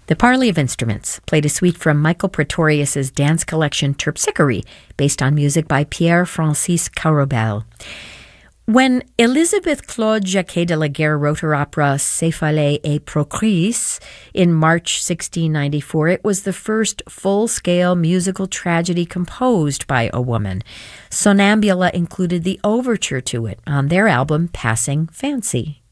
The Parley of Instruments played a suite from Michael Pretorius's dance collection Terpsichore, based on music by Pierre-Francis Carobel. When Elizabeth Claude Jacquet de la Guerre wrote her opera Céphalée et Procris in March 1694, it was the first full-scale musical tragedy composed by a woman. Sonambula included the overture to it on their album Passing Fancy.